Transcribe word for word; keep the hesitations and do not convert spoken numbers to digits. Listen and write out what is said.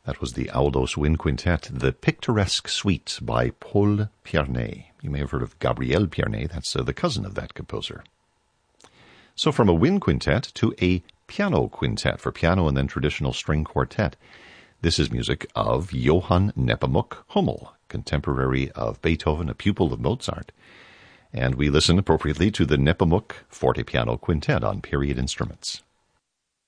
That was the Aulus Wind Quintet, The Picturesque Suite by Paul Pierney. You may have heard of Gabriel Pierney. That's uh, the cousin of that composer. So from a wind quintet to a piano quintet for piano and then traditional string quartet. This is music of Johann Nepomuk Hummel, contemporary of Beethoven, a pupil of Mozart. And we listen appropriately to the Nepomuk Fortepiano Quintet on period instruments.